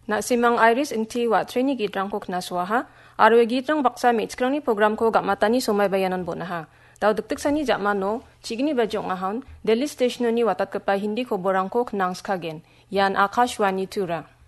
Na simang Iris ingti wa training gitrang ko knaswaha, arwe gitrang baksa mitskrangi program ko gamatani sumay bayanan bonaha. Daw duktik sani jakmano, chigini bajong ahon, Delhi station ni watat kapay hindi ko borang ko knangs kagen. Yan Akashwani Tura.